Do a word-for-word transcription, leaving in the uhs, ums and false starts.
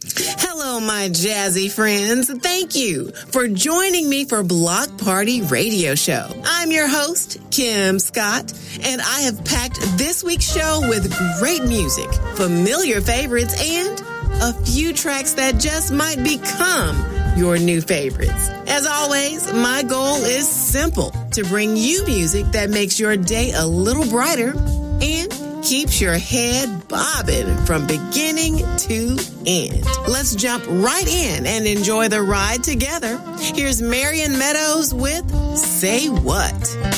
Hello, my jazzy friends. Thank you for joining me for Block Party Radio Show. I'm your host, Kim Scott, and I have packed this week's show with great music, familiar favorites, and a few tracks that just might become your new favorites. As always, my goal is simple: to bring you music that makes your day a little brighter and keeps your head bobbing from beginning to end. Let's jump right in and enjoy the ride together. Here's Marion Meadows with Say What.